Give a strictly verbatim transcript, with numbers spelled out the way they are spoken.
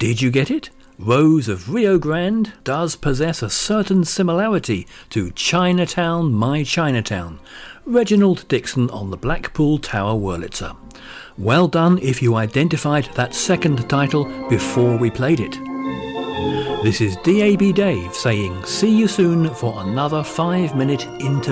Did you get it? Rose of Rio Grande does possess a certain similarity to Chinatown, My Chinatown, Reginald Dixon on the Blackpool Tower Wurlitzer. Well done if you identified that second title before we played it. This is D A B Dave saying see you soon for another five minute interview.